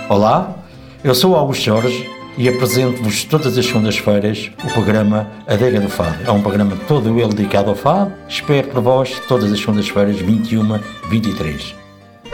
Olá, eu sou Augusto Jorge e apresento-vos todas as segundas-feiras o programa Adega do Fado. É um programa todo ele dedicado ao fado. Espero por vós todas as segundas-feiras, 21, 23.